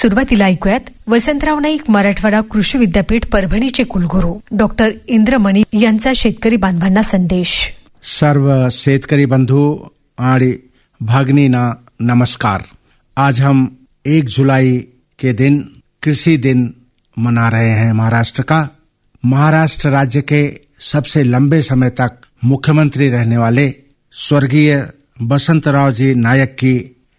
सुरुवातीला ऐकूयात वसंतराव नाईक मराठवाडा कृषी विद्यापीठ परभणीचे कुलगुरू डॉक्टर इंद्रमणी यांचा शेतकरी बांधवांना संदेश. सर्व शेतकरी बंधु आणि भगिनीना नमस्कार. आज हम 1 जुलाई के दिन कृषि दिन मना रहे हैं महाराष्ट्र का. महाराष्ट्र राज्य के सबसे लंबे समय तक मुख्यमंत्री रहने वाले स्वर्गीय वसंतराव जी नायक की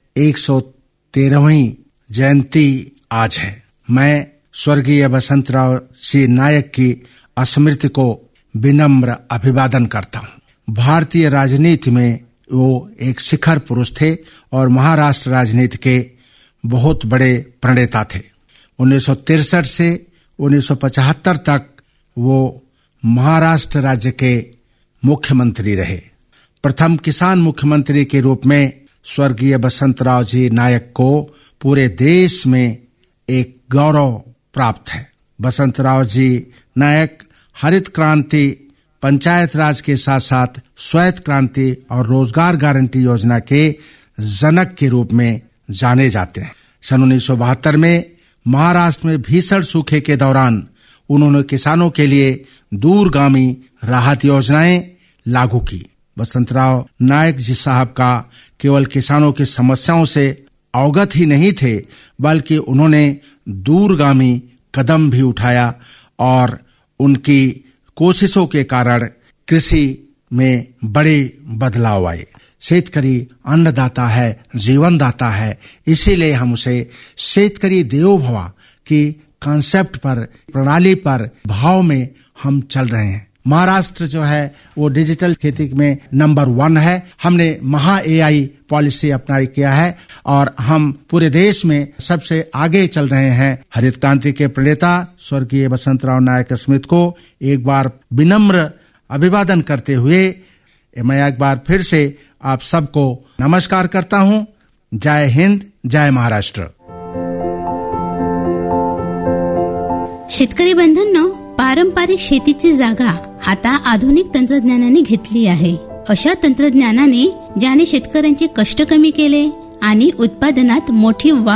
113वीं जयंती आज है. मैं स्वर्गीय वसंतराव जी नायक की स्मृति को विनम्र अभिवादन करता हूँ. भारतीय राजनीति में वो एक शिखर पुरुष थे और महाराष्ट्र राजनीति के बहुत बड़े प्रणेता थे. 1963 से 1975 तक वो महाराष्ट्र राज्य के मुख्यमंत्री रहे. प्रथम किसान मुख्यमंत्री के रूप में स्वर्गीय वसंतराव जी नायक को पूरे देश में एक गौरव प्राप्त है. वसंतराव जी नायक हरित क्रांति, पंचायत राज के साथ साथ श्वेत क्रांति और रोजगार गारंटी योजना के जनक के रूप में जाने जाते हैं. सन 1972 में महाराष्ट्र में भीषण सूखे के दौरान उन्होंने किसानों के लिए दूरगामी राहत योजनाएं लागू की. वसंतराव नायक जी साहब का केवल किसानों की समस्याओं से अवगत ही नहीं थे, बल्कि उन्होंने दूरगामी कदम भी उठाया और उनकी कोशिशों के कारण कृषि में बड़े बदलाव आए. शेतकरी अन्नदाता है, जीवनदाता है, इसीलिए हम उसे शेतकरी देवो भव की कॉन्सेप्ट पर, प्रणाली पर, भाव में हम चल रहे हैं. महाराष्ट्र जो है वो डिजिटल खेती में नंबर 1 है. हमने महा AI पॉलिसी अपनाई किया है और हम पूरे देश में सबसे आगे चल रहे हैं. हरित क्रांति के प्रणेता स्वर्गीय वसंतराव नायक स्मृति को एक बार विनम्र अभिवादन करते हुए मैं एक बार फिर से आप सबको नमस्कार करता हूँ. जय हिंद, जय महाराष्ट्र. शेतकरी बंधूंनो, पारंपरिक शेतीची जागा आता आधुनिक तंत्रज्ञानाने घेतली आहे. अशा तंत्रज्ञानाने ज्याने शेतकऱ्यांचे कष्ट कमी केले आणि उत्पादनात मोठी वाढ